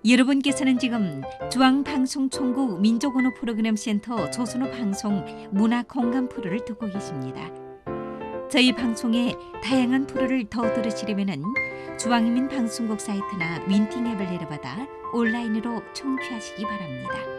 여러분께서는 지금 중앙방송총국 민족언어 프로그램 센터 조선어 방송 문화공감 프로를 듣고 계십니다. 저희 방송의 다양한 프로를 더 들으시려면 중앙인민방송국 사이트나 윈팅 앱을 내려받아 온라인으로 청취하시기 바랍니다.